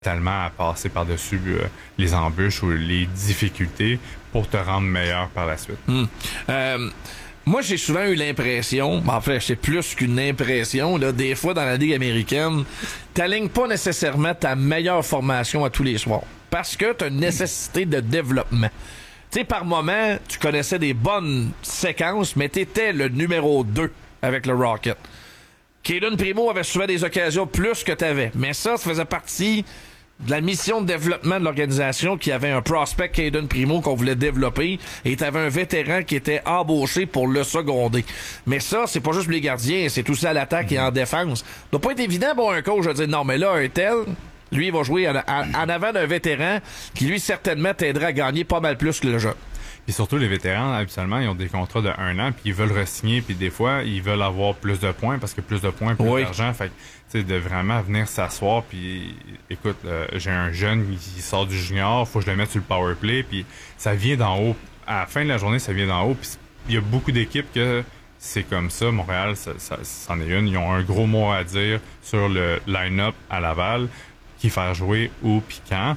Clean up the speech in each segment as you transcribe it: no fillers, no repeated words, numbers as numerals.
tellement à passer par-dessus les embûches ou les difficultés pour te rendre meilleur par la suite. Moi, j'ai souvent eu l'impression, en fait, c'est plus qu'une impression, là, des fois dans la Ligue américaine, t'alignes pas nécessairement ta meilleure formation à tous les soirs. Parce que t'as une nécessité de développement. Tu sais, par moment, tu connaissais des bonnes séquences, mais t'étais le numéro 2 avec le Rocket. Caden Primo avait souvent des occasions plus que t'avais. Mais ça faisait partie de la mission de développement de l'organisation, qui avait un prospect Caden Primo qu'on voulait développer, et t'avais un vétéran qui était embauché pour le seconder. Mais ça, c'est pas juste pour les gardiens, c'est aussi à l'attaque et en défense. Ça doit pas être évident pour un coach de dire non, mais là, un tel, lui, il va jouer en avant d'un vétéran qui, lui, certainement t'aidera à gagner pas mal plus que le jeu. Puis surtout, les vétérans, habituellement, ils ont des contrats de 1 an, puis ils veulent re-signer, puis des fois, ils veulent avoir plus de points, parce que plus de points, plus d'argent. Fait que, tu sais, de vraiment venir s'asseoir, puis écoute, j'ai un jeune qui sort du junior, faut que je le mette sur le power play, puis ça vient d'en haut. À la fin de la journée, ça vient d'en haut, puis il y a beaucoup d'équipes que c'est comme ça. Montréal, c'en est une. Ils ont un gros mot à dire sur le line-up à Laval, qui faire jouer où, puis quand.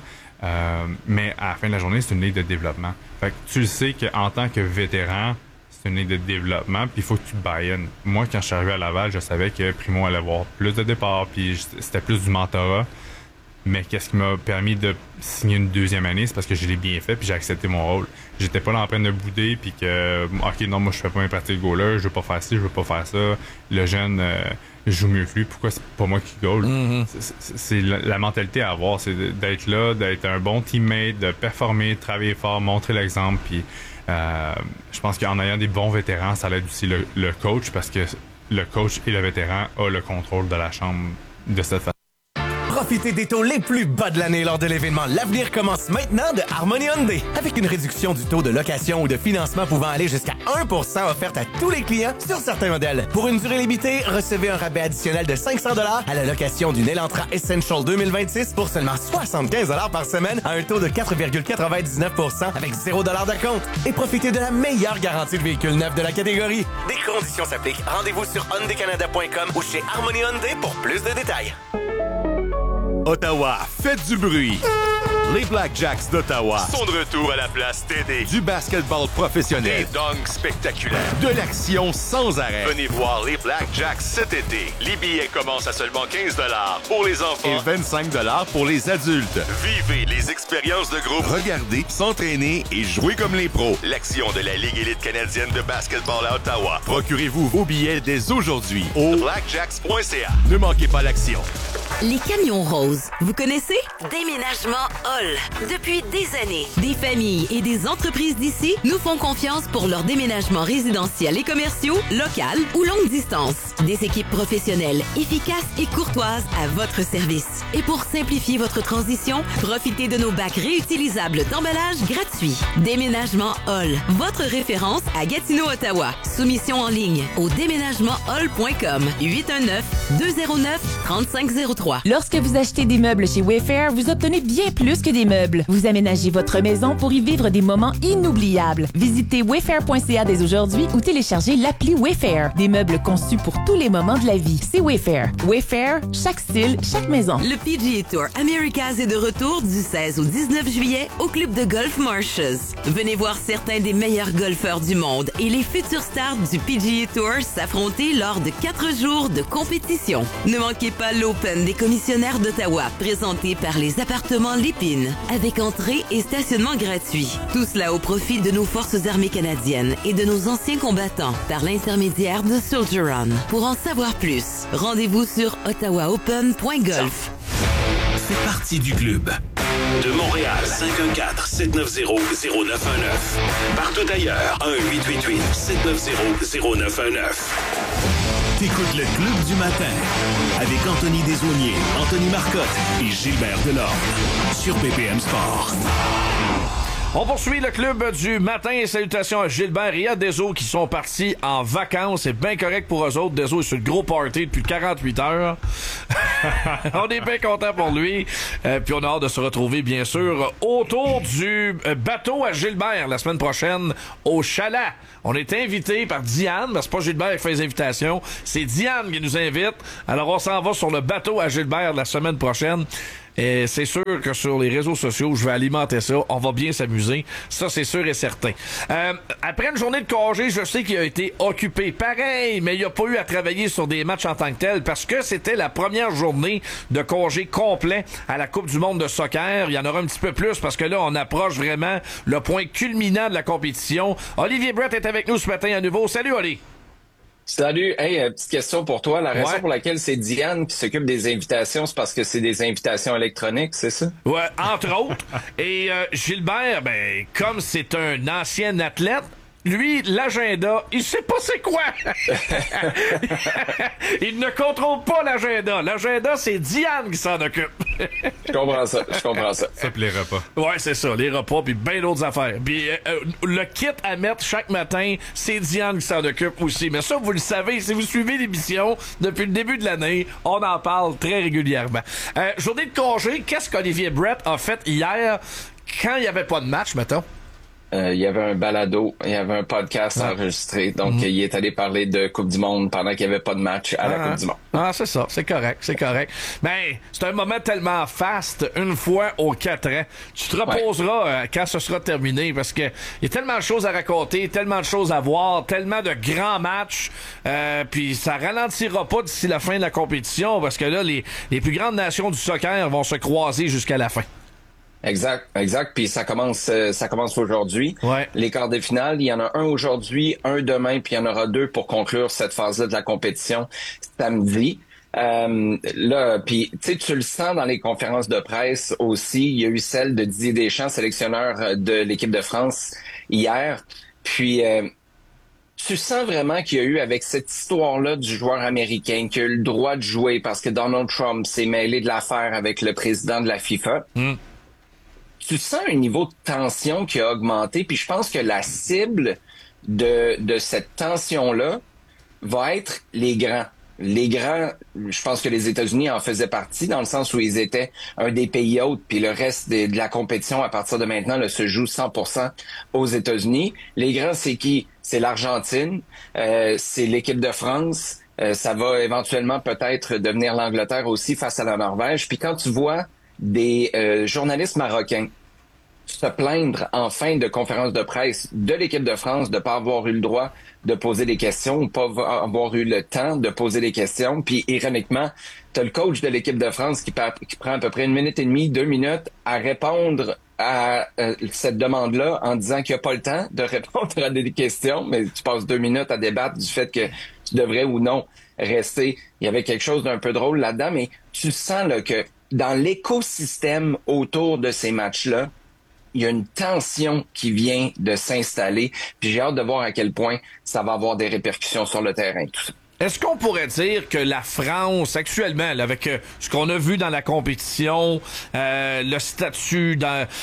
Mais à la fin de la journée, c'est une ligue de développement. Fait que tu le sais qu'en tant que vétéran, c'est une ligue de développement, puis il faut que tu buy-in. Moi, quand je suis arrivé à Laval, je savais que Primo allait avoir plus de départs, puis c'était plus du mentorat. Mais qu'est-ce qui m'a permis de signer une deuxième année, c'est parce que je l'ai bien fait, puis j'ai accepté mon rôle. J'étais pas là en train de bouder, puis que, OK, non, moi, je fais pas mes pratiques goaler, je veux pas faire ci, je veux pas faire ça. Le jeune joue mieux que lui, pourquoi c'est pas moi qui goal? C'est la mentalité à avoir, c'est d'être là, d'être un bon teammate, de performer, de travailler fort, montrer l'exemple, puis je pense qu'en ayant des bons vétérans, ça aide aussi le coach, parce que le coach et le vétéran ont le contrôle de la chambre de cette façon. Profitez des taux les plus bas de l'année lors de l'événement L'Avenir commence maintenant de Harmony Hyundai. Avec une réduction du taux de location ou de financement pouvant aller jusqu'à 1% offerte à tous les clients sur certains modèles. Pour une durée limitée, recevez un rabais additionnel de 500 $ à la location d'une Elantra Essential 2026 pour seulement 75 $ par semaine à un taux de 4,99% avec 0 $ d'acompte. Et profitez de la meilleure garantie de véhicule neuf de la catégorie. Des conditions s'appliquent. Rendez-vous sur hyundaicanada.com ou chez Harmony Hyundai pour plus de détails. Ottawa, faites du bruit! Les Blackjacks d'Ottawa sont de retour à la place TD. Du basketball professionnel, des dunks spectaculaires, de l'action sans arrêt. Venez voir les Blackjacks cet été. Les billets commencent à seulement 15 $ pour les enfants et 25 $ pour les adultes. Vivez les expériences de groupe. Regardez, s'entraîner et jouer comme les pros. L'action de la Ligue élite canadienne de basketball à Ottawa. Procurez-vous vos billets dès aujourd'hui au blackjacks.ca. Ne manquez pas l'action. Les camions roses, vous connaissez? Déménagement Hall. Depuis des années, des familles et des entreprises d'ici nous font confiance pour leurs déménagements résidentiels et commerciaux, local ou longue distance. Des équipes professionnelles, efficaces et courtoises à votre service. Et pour simplifier votre transition, profitez de nos bacs réutilisables d'emballage gratuits. Déménagement Hall, votre référence à Gatineau, Ottawa. Soumission en ligne au déménagementhall.com 819-209-3503. Lorsque vous achetez des meubles chez Wayfair, vous obtenez bien plus que des meubles. Vous aménagez votre maison pour y vivre des moments inoubliables. Visitez wayfair.ca dès aujourd'hui ou téléchargez l'appli Wayfair. Des meubles conçus pour tous les moments de la vie. C'est Wayfair. Wayfair, chaque style, chaque maison. Le PGA Tour Americas est de retour du 16 au 19 juillet au club de golf Marshes. Venez voir certains des meilleurs golfeurs du monde et les futurs stars du PGA Tour s'affronter lors de 4 jours de compétition. Ne manquez pas l'Open des commissionnaires d'Ottawa, présenté par les appartements Lépine, avec entrée et stationnement gratuit. Tout cela au profit de nos forces armées canadiennes et de nos anciens combattants, par l'intermédiaire de Soldier On. Pour en savoir plus, rendez-vous sur ottawaopen.golf. Fais partie du club. De Montréal, 514-790-0919. Partout ailleurs, 1-888-790-0919. T'écoutes le Club du matin avec Anthony Desaulniers, Anthony Marcotte et Gilbert Delorme sur BPM Sport. On poursuit le club du matin et salutations à Gilbert et à Deso qui sont partis en vacances. C'est bien correct pour eux autres. Deso est sur le gros party depuis 48 heures. On est bien content pour lui. Puis on a hâte de se retrouver, bien sûr, autour du bateau à Gilbert la semaine prochaine au Chalet. On est invité par Diane, mais c'est pas Gilbert qui fait les invitations. C'est Diane qui nous invite. Alors on s'en va sur le bateau à Gilbert la semaine prochaine. Et c'est sûr que sur les réseaux sociaux, je vais alimenter ça. On va bien s'amuser. Ça, c'est sûr et certain. Après une journée de congé, je sais qu'il a été occupé. Pareil, mais il n'a pas eu à travailler sur des matchs en tant que tel parce que c'était la première journée de congé complet à la Coupe du monde de soccer. Il y en aura un petit peu plus parce que là, on approche vraiment le point culminant de la compétition. Olivier Brett est avec nous ce matin à nouveau. Salut, Oli! Salut, hey, petite question pour toi. La raison pour laquelle c'est Diane qui s'occupe des invitations, c'est parce que c'est des invitations électroniques, c'est ça? Ouais, entre autres. Et Gilbert, ben, comme c'est un ancien athlète, lui, l'agenda, il sait pas c'est quoi. Il ne contrôle pas l'agenda. L'agenda, c'est Diane qui s'en occupe. Je comprends ça. Ça puis les repas. Ouais, c'est ça, les repas, puis bien d'autres affaires. Puis le kit à mettre chaque matin, c'est Diane qui s'en occupe aussi. Mais ça, vous le savez, si vous suivez l'émission depuis le début de l'année, on en parle très régulièrement. Journée de congé, qu'est-ce qu'Olivier Brett a fait hier quand il n'y avait pas de match, mettons? Il y avait un balado, il y avait un podcast enregistré. Donc, il est allé parler de Coupe du monde pendant qu'il n'y avait pas de match à la Coupe du monde. Ah, c'est ça. C'est correct. Mais c'est un moment tellement faste, une fois aux 4 ans. Tu te reposeras quand ce sera terminé parce que il y a tellement de choses à raconter, tellement de choses à voir, tellement de grands matchs. Puis ça ralentira pas d'ici la fin de la compétition parce que là, les plus grandes nations du soccer vont se croiser jusqu'à la fin. Exact. Puis ça commence aujourd'hui. Ouais. Les quarts de finale, il y en a un aujourd'hui, un demain, puis il y en aura 2 pour conclure cette phase-là de la compétition samedi. Là, puis tu le sens dans les conférences de presse aussi. Il y a eu celle de Didier Deschamps, sélectionneur de l'équipe de France hier. Puis tu sens vraiment qu'il y a eu avec cette histoire-là du joueur américain qui a eu le droit de jouer parce que Donald Trump s'est mêlé de l'affaire avec le président de la FIFA. Tu sens un niveau de tension qui a augmenté, puis je pense que la cible de cette tension-là va être les grands. Les grands, je pense que les États-Unis en faisaient partie, dans le sens où ils étaient un des pays hôtes, puis le reste de la compétition, à partir de maintenant, là, se joue 100% aux États-Unis. Les grands, c'est qui? C'est l'Argentine, c'est l'équipe de France, ça va éventuellement peut-être devenir l'Angleterre aussi face à la Norvège. Puis quand tu vois des journalistes marocains se plaindre en fin de conférence de presse de l'équipe de France de pas avoir eu le droit de poser des questions ou pas avoir eu le temps de poser des questions. Puis ironiquement, t'as le coach de l'équipe de France qui prend à peu près 1 minute et demie, 2 minutes à répondre à cette demande-là en disant qu'il n'y a pas le temps de répondre à des questions, mais tu passes 2 minutes à débattre du fait que tu devrais ou non rester. Il y avait quelque chose d'un peu drôle là-dedans, mais tu sens là, que dans l'écosystème autour de ces matchs-là, il y a une tension qui vient de s'installer. Puis j'ai hâte de voir à quel point ça va avoir des répercussions sur le terrain, tout ça. Est-ce qu'on pourrait dire que la France, actuellement, là, avec ce qu'on a vu dans la compétition, le statut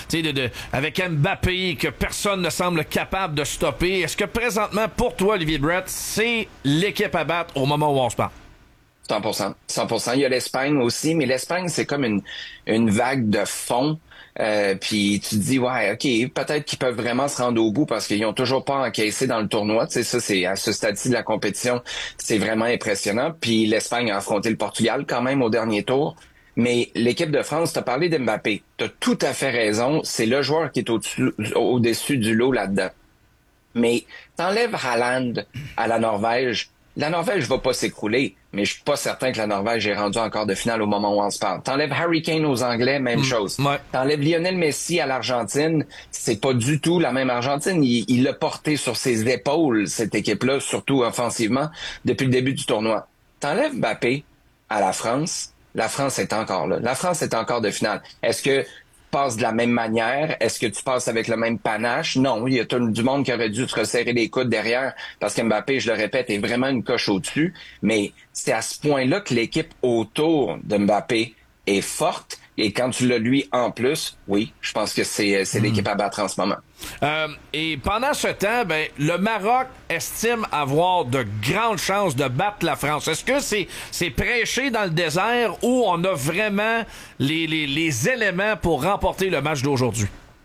avec Mbappé, que personne ne semble capable de stopper, est-ce que présentement, pour toi, Olivier Brett, c'est l'équipe à battre au moment où on se parle? 100%. Il y a l'Espagne aussi, mais l'Espagne, c'est comme une vague de fond. Puis tu te dis, ouais, OK, peut-être qu'ils peuvent vraiment se rendre au bout parce qu'ils ont toujours pas encaissé dans le tournoi. Tu sais, ça, c'est à ce stade-ci de la compétition, c'est vraiment impressionnant. Puis l'Espagne a affronté le Portugal quand même au dernier tour. Mais l'équipe de France, t'as parlé d'Mbappé. T'as tout à fait raison. C'est le joueur qui est au-dessus du lot là-dedans. Mais t'enlèves Haaland à la Norvège va pas s'écrouler, mais je suis pas certain que la Norvège est rendue en quart de finale au moment où on se parle. T'enlèves Harry Kane aux Anglais, même chose. Ouais. T'enlèves Lionel Messi à l'Argentine, c'est pas du tout la même Argentine. Il l'a porté sur ses épaules, cette équipe-là, surtout offensivement, depuis le début du tournoi. T'enlèves Mbappé à la France est encore là. La France est encore de finale. Est-ce que passes de la même manière? Est-ce que tu passes avec le même panache? Non, il y a tout du monde qui aurait dû se resserrer les coudes derrière parce que Mbappé, je le répète, est vraiment une coche au-dessus. Mais c'est à ce point-là que l'équipe autour de Mbappé est forte. Et quand tu l'as lui en plus, oui, je pense que c'est l'équipe à battre en ce moment. Et pendant ce temps, le Maroc estime avoir de grandes chances de battre la France. Est-ce que c'est prêché dans le désert ou on a vraiment les éléments pour remporter le match d'aujourd'hui?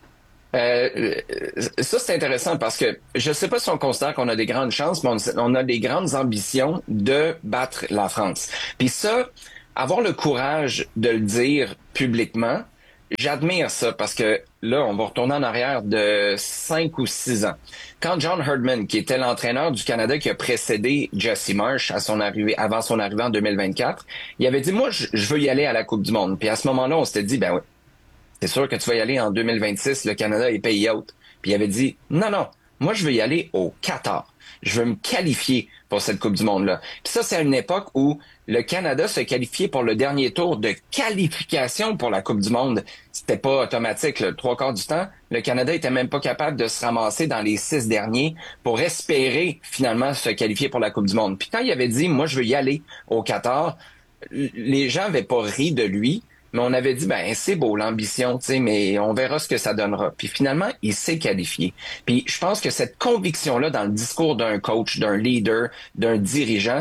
Ça, c'est intéressant parce que je sais pas si on considère qu'on a des grandes chances, mais on a des grandes ambitions de battre la France. Puis ça, avoir le courage de le dire publiquement, j'admire ça parce que là, on va retourner en arrière de 5 ou 6 ans. Quand John Herdman, qui était l'entraîneur du Canada qui a précédé Jesse Marsh avant son arrivée en 2024, il avait dit, moi, je veux y aller à la Coupe du Monde. Puis à ce moment-là, on s'était dit, ben oui, c'est sûr que tu vas y aller en 2026, le Canada est pays hôte. Puis il avait dit, non, moi, je veux y aller au Qatar. Je veux me qualifier pour cette Coupe du Monde-là. Puis ça, c'est à une époque où le Canada se qualifiait pour le dernier tour de qualification pour la Coupe du Monde. C'était pas automatique. Le 3/4 du temps, le Canada était même pas capable de se ramasser dans les 6 derniers pour espérer finalement se qualifier pour la Coupe du Monde. Puis quand il avait dit, moi, je veux y aller au Qatar, les gens avaient pas ri de lui, mais on avait dit, ben c'est beau l'ambition, tu sais, mais on verra ce que ça donnera. Puis finalement, il s'est qualifié. Puis je pense que cette conviction-là dans le discours d'un coach, d'un leader, d'un dirigeant,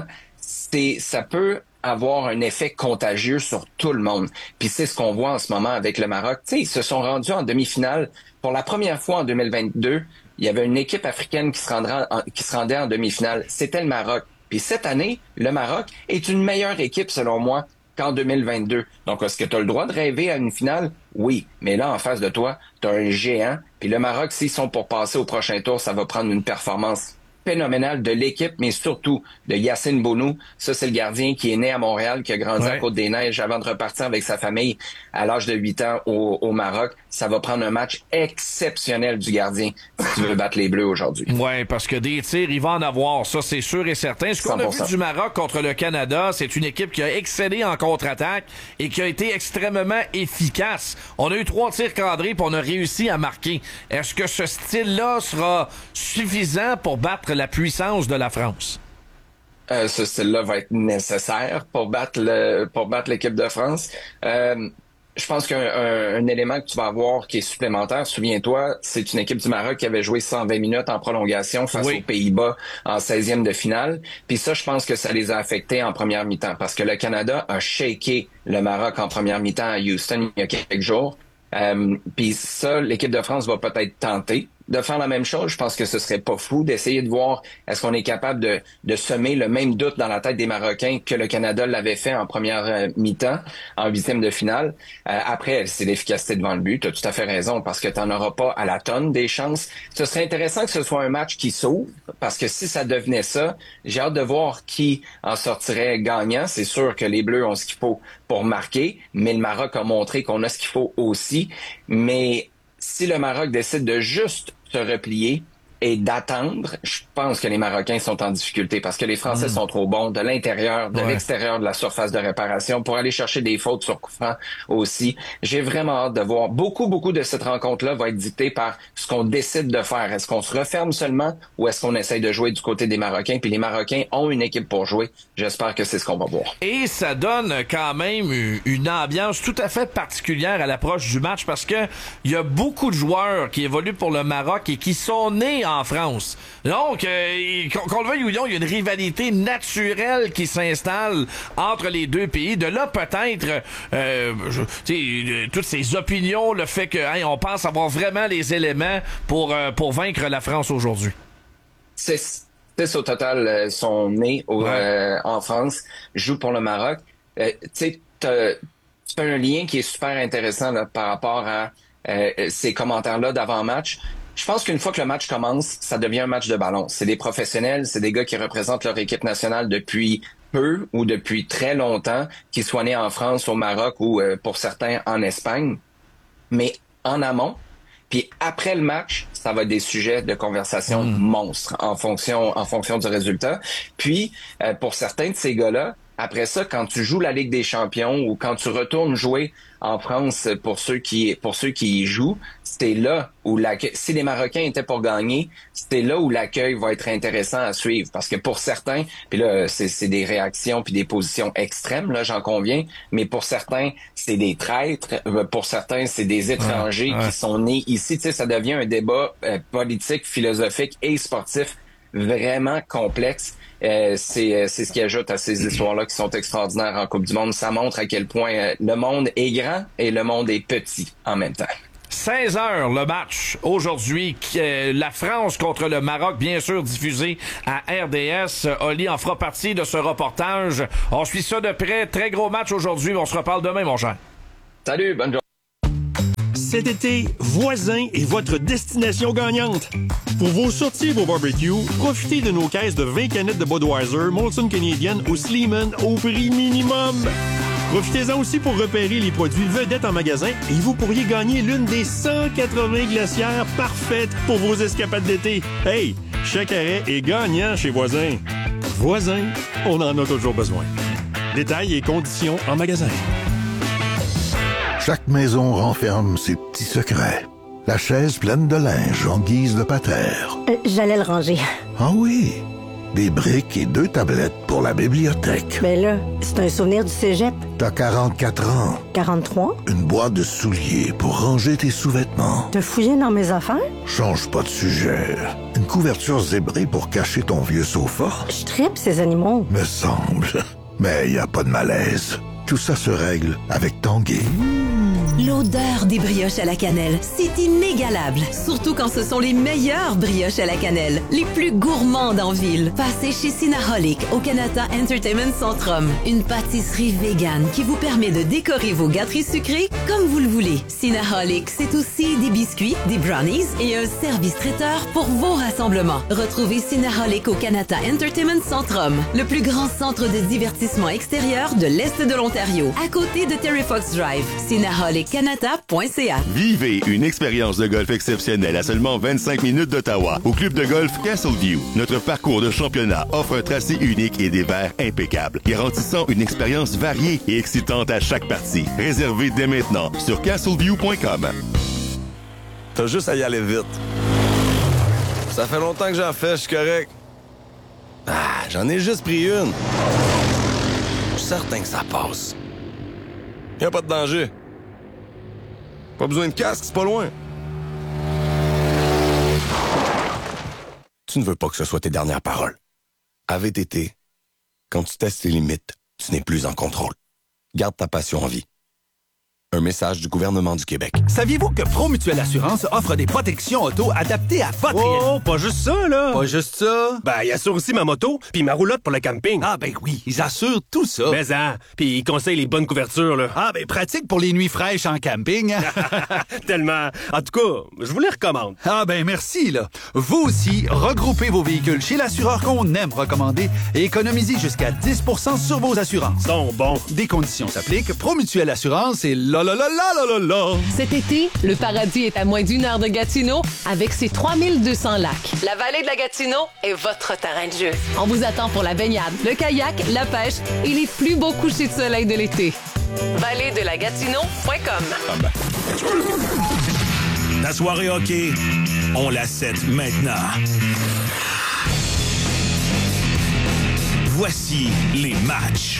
ça peut avoir un effet contagieux sur tout le monde. Puis c'est ce qu'on voit en ce moment avec le Maroc. Tu sais, ils se sont rendus en demi-finale. Pour la première fois en 2022, il y avait une équipe africaine qui se rendait en demi-finale. C'était le Maroc. Puis cette année, le Maroc est une meilleure équipe, selon moi, qu'en 2022. Donc, est-ce que tu as le droit de rêver à une finale? Oui. Mais là, en face de toi, tu as un géant. Puis le Maroc, s'ils sont pour passer au prochain tour, ça va prendre une performance phénoménale de l'équipe, mais surtout de Yacine Bounou. Ça, c'est le gardien qui est né à Montréal, qui a grandi à Côte-des-Neiges avant de repartir avec sa famille à l'âge de 8 ans au Maroc. Ça va prendre un match exceptionnel du gardien si tu veux battre les Bleus aujourd'hui. Oui, parce que des tirs, il va en avoir. Ça, c'est sûr et certain. Ce qu'on a vu du Maroc contre le Canada, c'est une équipe qui a excellé en contre-attaque et qui a été extrêmement efficace. On a eu 3 tirs cadrés puis on a réussi à marquer. Est-ce que ce style-là sera suffisant pour battre la puissance de la France? Ce style-là va être nécessaire pour battre l'équipe de France. Je pense qu'un élément que tu vas avoir qui est supplémentaire, souviens-toi, c'est une équipe du Maroc qui avait joué 120 minutes en prolongation face aux Pays-Bas en 16e de finale. Puis ça, je pense que ça les a affectés en première mi-temps parce que le Canada a shaké le Maroc en première mi-temps à Houston il y a quelques jours. Puis ça, l'équipe de France va peut-être tenter de faire la même chose. Je pense que ce serait pas fou d'essayer de voir est-ce qu'on est capable de semer le même doute dans la tête des Marocains que le Canada l'avait fait en première mi-temps, en 8e de finale. Après, c'est l'efficacité devant le but. Tu as tout à fait raison parce que tu n'en auras pas à la tonne des chances. Ce serait intéressant que ce soit un match qui s'ouvre parce que si ça devenait ça, j'ai hâte de voir qui en sortirait gagnant. C'est sûr que les Bleus ont ce qu'il faut pour marquer, mais le Maroc a montré qu'on a ce qu'il faut aussi. Mais si le Maroc décide de juste se replier et d'attendre, je pense que les Marocains sont en difficulté parce que les Français sont trop bons de l'intérieur, de l'extérieur de la surface de réparation pour aller chercher des fautes sur coup franc aussi. J'ai vraiment hâte de voir. Beaucoup de cette rencontre-là va être dictée par ce qu'on décide de faire. Est-ce qu'on se referme seulement ou est-ce qu'on essaye de jouer du côté des Marocains? Puis les Marocains ont une équipe pour jouer. J'espère que c'est ce qu'on va voir. Et ça donne quand même une ambiance tout à fait particulière à l'approche du match parce que il y a beaucoup de joueurs qui évoluent pour le Maroc et qui sont nés en France. Donc, qu'on le veuille ou non, il y a une rivalité naturelle qui s'installe entre les deux pays. De là, peut-être, toutes ces opinions, le fait que on pense avoir vraiment les éléments pour vaincre la France aujourd'hui. C'est au total sont nés en France, jouent pour le Maroc. Tu as un lien qui est super intéressant là, par rapport à ces commentaires-là d'avant-match. Je pense qu'une fois que le match commence, ça devient un match de ballon. C'est des professionnels, c'est des gars qui représentent leur équipe nationale depuis peu ou depuis très longtemps, qu'ils soient nés en France, au Maroc ou pour certains en Espagne. Mais en amont, puis après le match, ça va être des sujets de conversation monstres en fonction du résultat. Puis, pour certains de ces gars-là, après ça, quand tu joues la Ligue des Champions ou quand tu retournes jouer en France pour ceux qui y jouent, c'est là où si les Marocains étaient pour gagner, c'est là où l'accueil va être intéressant à suivre. Parce que pour certains, puis là, c'est des réactions puis des positions extrêmes, là, j'en conviens, mais pour certains, c'est des traîtres. Pour certains, c'est des étrangers qui sont nés ici. Tu sais, ça devient un débat politique, philosophique et sportif vraiment complexe. C'est ce qui ajoute à ces histoires-là qui sont extraordinaires en Coupe du Monde. Ça montre à quel point le monde est grand et le monde est petit en même temps. 16h, le match aujourd'hui. La France contre le Maroc, bien sûr, diffusé à RDS. Oli en fera partie de ce reportage. On suit ça de près. Très gros match aujourd'hui. On se reparle demain, mon cher. Salut, bonne journée. Cet été, Voisin est votre destination gagnante. Pour vos sorties et vos barbecues, profitez de nos caisses de 20 canettes de Budweiser, Molson Canadian ou Sleeman au prix minimum. Profitez-en aussi pour repérer les produits vedettes en magasin et vous pourriez gagner l'une des 180 glacières parfaites pour vos escapades d'été. Hey, chaque arrêt est gagnant chez Voisin. Voisin, on en a toujours besoin. Détails et conditions en magasin. Chaque maison renferme ses petits secrets. La chaise pleine de linge en guise de patère. J'allais le ranger. Ah oui, des briques et 2 tablettes pour la bibliothèque. Mais là, c'est un souvenir du cégep. T'as 44 ans. 43? Une boîte de souliers pour ranger tes sous-vêtements. T'as fouillé dans mes affaires? Change pas de sujet. Une couverture zébrée pour cacher ton vieux sofa. Je tripe ces animaux. Me semble. Mais y a pas de malaise. Tout ça se règle avec Tanguay. L'odeur des brioches à la cannelle, c'est inégalable. Surtout quand ce sont les meilleures brioches à la cannelle, les plus gourmandes en ville. Passez chez Cinnaholic au Canada Entertainment Centrum. Une pâtisserie végane qui vous permet de décorer vos gâteries sucrées comme vous le voulez. Cinnaholic, c'est aussi des biscuits, des brownies et un service traiteur pour vos rassemblements. Retrouvez Cinnaholic au Canada Entertainment Centrum, le plus grand centre de divertissement extérieur de l'Est de l'Ontario, à côté de Terry Fox Drive. Cinnaholic.ca. Vivez une expérience de golf exceptionnelle à seulement 25 minutes d'Ottawa au club de golf Castleview. Notre parcours de championnat offre un tracé unique et des verres impeccables, garantissant une expérience variée et excitante à chaque partie. Réservez dès maintenant sur castleview.com. T'as juste à y aller vite. Ça fait longtemps que j'en fais, je suis correct. Ah, j'en ai juste pris une. Je suis certain que ça passe. Y a pas de danger. Pas besoin de casque, c'est pas loin. Tu ne veux pas que ce soit tes dernières paroles. À VTT, quand tu testes tes limites, tu n'es plus en contrôle. Garde ta passion en vie. Un message du gouvernement du Québec. Saviez-vous que Promutuelle Assurance offre des protections auto adaptées à votre... Oh, pas juste ça, là! Pas juste ça? Ben, ils assurent aussi ma moto puis ma roulotte pour le camping. Ah, ben oui, ils assurent tout ça. Mais puis ils conseillent les bonnes couvertures, là. Ah, ben pratique pour les nuits fraîches en camping. Tellement. En tout cas, je vous les recommande. Ah, ben merci, là. Vous aussi, regroupez vos véhicules chez l'assureur qu'on aime recommander et économisez jusqu'à 10% sur vos assurances. Sont bons. Des conditions s'appliquent. Promutuelle Assurance et là. Cet été, le paradis est à moins d'1 heure de Gatineau avec ses 3200 lacs. La vallée de la Gatineau est votre terrain de jeu. On vous attend pour la baignade, le kayak, la pêche et les plus beaux couchers de soleil de l'été. vallée-de-la-gatineau.com. La soirée hockey, on la set maintenant. Voici les matchs.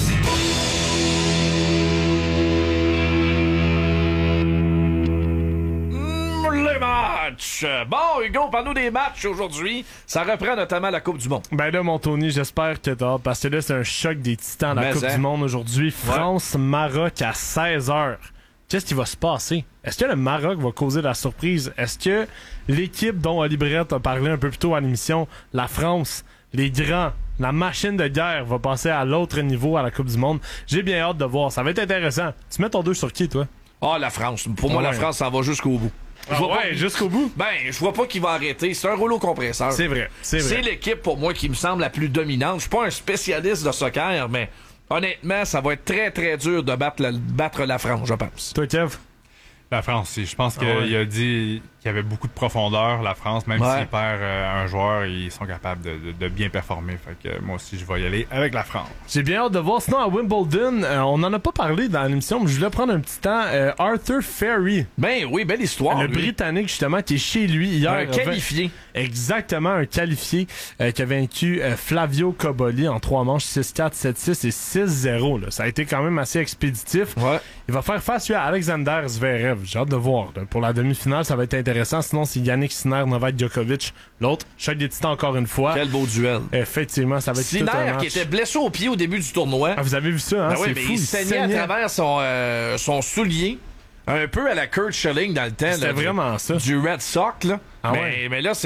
Les matchs! Bon, Hugo, parle-nous des matchs aujourd'hui. Ça reprend notamment la Coupe du Monde. Ben là, mon Tony, j'espère que t'as hâte, parce que là, c'est un choc des titans, la Coupe du Monde aujourd'hui. France-Maroc à 16h. Qu'est-ce qui va se passer? Est-ce que le Maroc va causer la surprise? Est-ce que l'équipe dont Ali Brett a parlé un peu plus tôt à l'émission, la France, les grands, la machine de guerre va passer à l'autre niveau à la Coupe du Monde? J'ai bien hâte de voir. Ça va être intéressant. Tu mets ton 2 sur qui, toi? Ah, la France. Pour moi, la France, ça va jusqu'au bout. Jusqu'au bout? Ben, je vois pas qu'il va arrêter. C'est un rouleau compresseur. C'est vrai. C'est l'équipe, pour moi, qui me semble la plus dominante. Je suis pas un spécialiste de soccer, mais honnêtement, ça va être très, très dur de battre la France, je pense. Toi, Kev? La France, je pense qu'il a dit qu'il y avait beaucoup de profondeur, la France, même s'il perd un joueur, ils sont capables de bien performer. Fait que moi aussi, je vais y aller avec la France. J'ai bien hâte de voir. Sinon, à Wimbledon, on n'en a pas parlé dans l'émission, mais je voulais prendre un petit temps. Arthur Ferry. Ben oui, belle histoire. Le Britannique, justement, qui est chez lui hier. Un qualifié. Exactement, un qualifié qui a vaincu Flavio Cobolli en 3 manches, 6-4, 7-6 et 6-0. Là. Ça a été quand même assez expéditif. Ouais. Il va faire face à Alexander Zverev. J'ai hâte de voir. Là. Pour la demi-finale, ça va être intéressant. Sinon, c'est Yannick Sinner, Novak Djokovic. L'autre, choc des titans encore une fois. Quel beau duel. Effectivement, ça va être Sinner tout un match. Qui était blessé au pied au début du tournoi. Ah, vous avez vu ça, hein? Ben oui, c'est mais fou. il saignait à travers son soulier. un peu à la Kurt Schilling dans le temps. C'était vraiment ça. Du Red Sox, là. Ah ouais. Mais là, c'est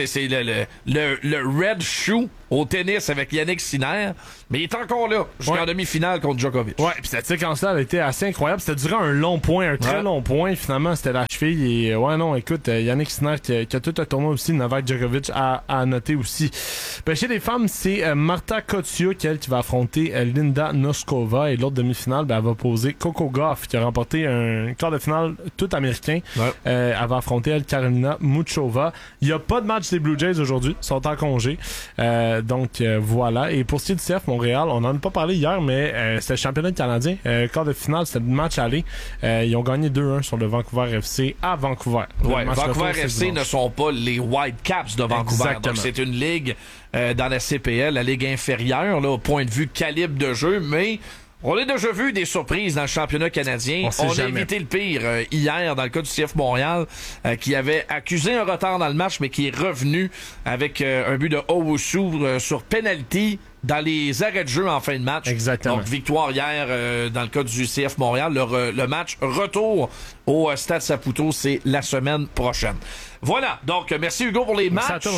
le Red Shoe au tennis avec Yannick Sinner. Mais il est encore là, jusqu'en demi-finale contre Djokovic. Ouais, puis cette séquence là elle a été assez incroyable. C'était durant un long point, un très long point. Finalement, c'était la cheville. Et écoute, Yannick Sinner qui a tout un tournoi aussi, Novak Djokovic à noter aussi. Ben, chez les femmes, c'est Marta Kotiuk, elle, qui va affronter Linda Noskova. Et l'autre demi-finale, ben, elle va poser Coco Gauff, qui a remporté un quart de finale tout américain. Ouais. Elle va affronter, elle, Karolina Muchova. Il n'y a pas de match des Blue Jays aujourd'hui. Ils sont en congé. Donc, voilà. Et pour ce qui est du CF Montréal, on n'en a pas parlé hier, mais c'était le championnat canadien. Quart de finale, c'était le match aller. Ils ont gagné 2-1 sur le Vancouver FC à Vancouver. Ouais, Vancouver FC ne sont pas les Whitecaps de Vancouver. Exactement. Donc, c'est une ligue dans la CPL, la ligue inférieure, là, au point de vue calibre de jeu, mais... On a déjà vu des surprises dans le championnat canadien. On a évité le pire hier dans le cas du CF Montréal qui avait accusé un retard dans le match mais qui est revenu avec un but de Owusu sur penalty dans les arrêts de jeu en fin de match. Exactement. Donc victoire hier dans le cas du CF Montréal. Le match retour au Stade Saputo, c'est la semaine prochaine. Voilà, donc merci Hugo pour les matchs.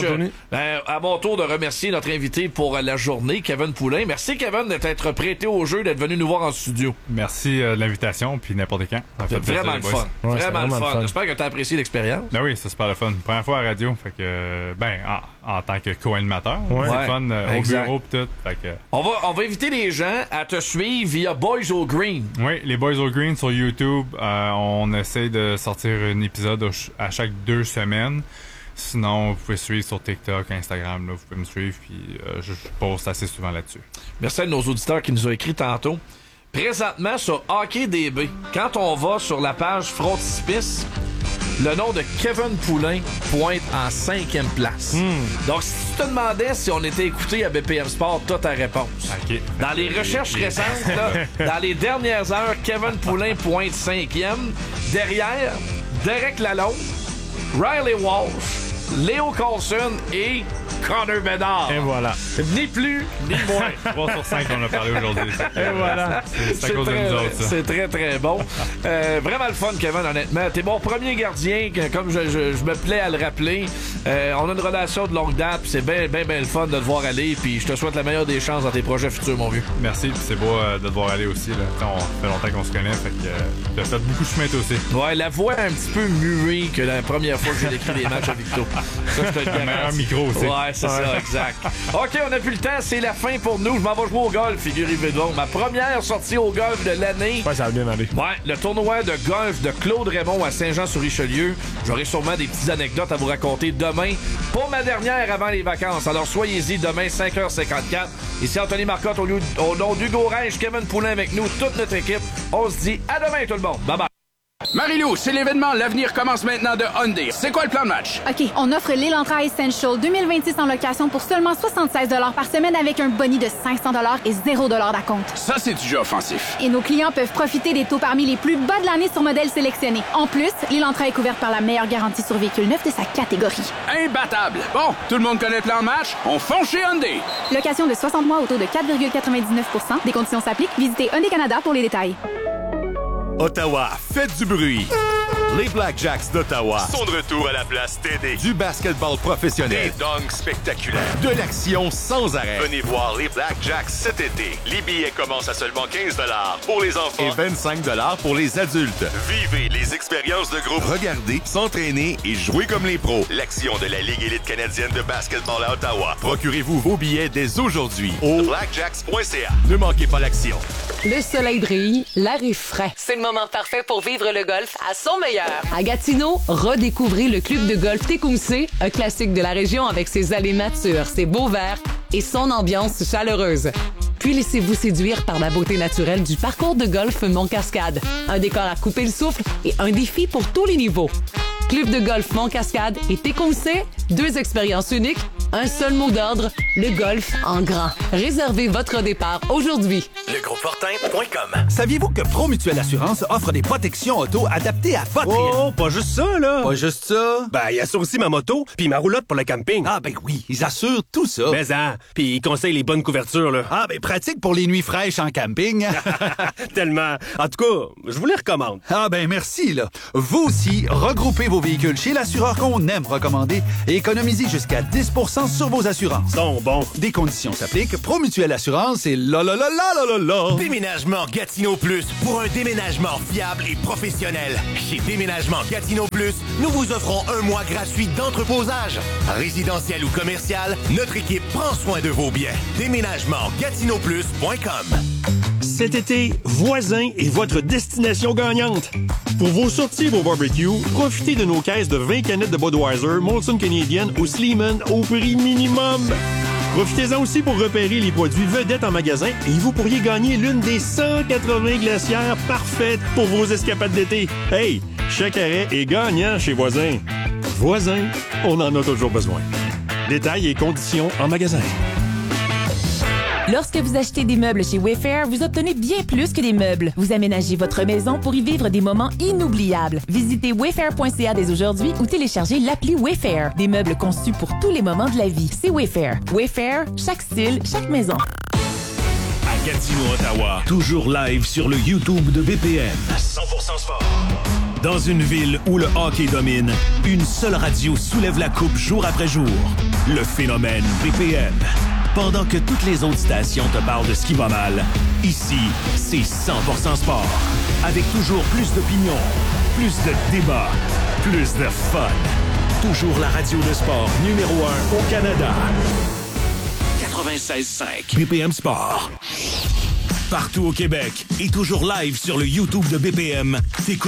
À mon tour de remercier notre invité pour la journée, Kevin Poulin. Merci Kevin d'être prêté au jeu, d'être venu nous voir en studio. Merci de l'invitation, puis n'importe quand. C'est vraiment le fun. Vraiment le fun. J'espère que tu as apprécié l'expérience. Ben oui, c'est super le fun. Première fois à la radio, fait que en tant que co-animateur, c'est fun au bureau pis tout. Fait que... On va inviter les gens à te suivre via Boys au Green. Oui, les Boys au Green sur YouTube. On essaie de sortir un épisode à chaque 2 semaines. Sinon, vous pouvez suivre sur TikTok, Instagram, là, vous pouvez me suivre, puis je poste assez souvent là-dessus. Merci à nos auditeurs qui nous ont écrit tantôt. Présentement, sur HockeyDB, quand on va sur la page Frontispice, le nom de Kevin Poulin pointe en 5e place. Donc, si tu te demandais si on était écouté à BPM Sport, t'as ta réponse. Okay. Dans les recherches récentes, là, dans les dernières heures, Kevin Poulin pointe 5e. Derrière, Derek Lalonde, Riley Walsh, Léo Coulson et Connor Bedard. Et voilà. Ni plus, ni moins. 3 sur 5 qu'on a parlé aujourd'hui. Et voilà. C'est à cause de nous autres, ça. C'est très, très bon. Vraiment le fun, Kevin, honnêtement. T'es mon premier gardien, comme je me plais à le rappeler. On a une relation de longue date, puis c'est bien le fun de te voir aller, puis je te souhaite la meilleure des chances dans tes projets futurs, mon vieux. Merci, puis c'est beau de te voir aller aussi. Là. On fait longtemps qu'on se connaît, fait que t'as fait beaucoup de chemin, toi aussi. Ouais, la voix un petit peu muée que la première fois que j'ai écrit des matchs à Victo. Ça, je te le garantis. Meilleur micro aussi. Ouais, c'est ça, exact. OK, on n'a plus le temps, c'est la fin pour nous. Je m'en vais jouer au golf, figurez-vous donc. Ma première sortie au golf de l'année. Ouais, ça va bien aller. Ouais, le tournoi de golf de Claude Raymond à Saint-Jean-sur-Richelieu. J'aurai sûrement des petites anecdotes à vous raconter demain pour ma dernière avant les vacances. Alors soyez-y demain, 5h54. Ici Anthony Marcotte au nom d'Hugo Reich, Kevin Poulin avec nous, toute notre équipe. On se dit à demain tout le monde. Bye bye. Marie-Lou, c'est l'événement L'avenir commence maintenant de Hyundai. C'est quoi le plan de match? OK, on offre l'Elantra Essential 2026 en location pour seulement 76 $ par semaine avec un boni de 500 $ et 0 $ d'acompte. Ça, c'est du jeu offensif. Et nos clients peuvent profiter des taux parmi les plus bas de l'année sur modèles sélectionnés. En plus, l'Elantra est couverte par la meilleure garantie sur véhicule neuf de sa catégorie. Imbattable! Bon, tout le monde connaît le plan de match? On fonce chez Hyundai! Location de 60 mois au taux de 4,99 %. Des conditions s'appliquent. Visitez Hyundai Canada pour les détails. Ottawa, faites du bruit! Les Blackjacks d'Ottawa sont de retour à la place TD. Du basketball professionnel, des dunks spectaculaires, de l'action sans arrêt. Venez voir les Blackjacks cet été. Les billets commencent à seulement 15 $ pour les enfants et 25 $ pour les adultes. Vivez les expériences de groupe, regardez, s'entraîner et jouez comme les pros. L'action de la Ligue élite canadienne de basketball à Ottawa. Procurez-vous vos billets dès aujourd'hui au blackjacks.ca. Ne manquez pas l'action. Le soleil brille, l'air est frais. C'est le moment parfait pour vivre le golf à son meilleur. À Gatineau, redécouvrez le club de golf Tecumseh, un classique de la région avec ses allées matures, ses beaux verts et son ambiance chaleureuse. Puis laissez-vous séduire par la beauté naturelle du parcours de golf Mont-Cascade. Un décor à couper le souffle et un défi pour tous les niveaux. Club de golf Mont-Cascade et Tecumseh, 2 expériences uniques Un seul mot d'ordre, le golf en grand. Réservez votre départ aujourd'hui. Legroupefortin.com. Saviez-vous que Promutuelle Assurance offre des protections auto adaptées à votre... Oh, pas juste ça, là! Pas juste ça? Ben, il assure aussi ma moto puis ma roulotte pour le camping. Ah, ben oui, ils assurent tout ça. Mais puis ils conseillent les bonnes couvertures, là. Ah, ben pratique pour les nuits fraîches en camping. Tellement. En tout cas, je vous les recommande. Ah, ben merci, là. Vous aussi, regroupez vos véhicules chez l'assureur qu'on aime recommander et économisez jusqu'à 10% sur vos assurances. Bon. Des conditions s'appliquent. Promutuelle Assurance et la. Déménagement Gatineau Plus pour un déménagement fiable et professionnel. Chez Déménagement Gatineau Plus, nous vous offrons un mois gratuit d'entreposage. Résidentiel ou commercial, notre équipe prend soin de vos biens. DéménagementGatineauPlus.com. Cet été, Voisin est votre destination gagnante. Pour vos sorties et vos barbecues, profitez de nos caisses de 20 canettes de Budweiser, Molson Canadian ou Sleeman au prix minimum. Profitez-en aussi pour repérer les produits vedettes en magasin et vous pourriez gagner l'une des 180 glacières parfaites pour vos escapades d'été. Hey, chaque arrêt est gagnant chez Voisin. Voisin, on en a toujours besoin. Détails et conditions en magasin. Lorsque vous achetez des meubles chez Wayfair, vous obtenez bien plus que des meubles. Vous aménagez votre maison pour y vivre des moments inoubliables. Visitez wayfair.ca dès aujourd'hui ou téléchargez l'appli Wayfair. Des meubles conçus pour tous les moments de la vie. C'est Wayfair. Wayfair, chaque style, chaque maison. À Gatineau, Ottawa, toujours live sur le YouTube de BPM. 100% sport. Dans une ville où le hockey domine, une seule radio soulève la coupe jour après jour. Le phénomène BPM. Pendant que toutes les autres stations te parlent de ce qui va mal, ici, c'est 100% sport. Avec toujours plus d'opinions, plus de débats, plus de fun. Toujours la radio de sport numéro 1 au Canada. 96.5 BPM Sport. Partout au Québec et toujours live sur le YouTube de BPM. T'écoutes